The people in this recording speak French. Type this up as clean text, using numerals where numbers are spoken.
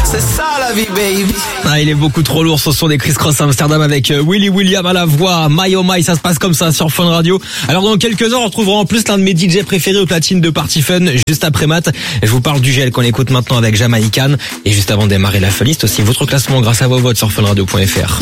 C'est ça la vie, baby. Ah, il est beaucoup trop lourd, ce son des Criss Cross Amsterdam avec Willy William à la voix, My Oh My, ça se passe comme ça sur Fun Radio. Alors dans quelques heures, on retrouvera en plus l'un de mes DJ préférés au platine de Party Fun, juste après Matt. Je vous parle du gel qu'on écoute maintenant avec Jamaïcan. Et juste avant de démarrer la playlist, aussi votre classement grâce à vos votes sur funradio.fr.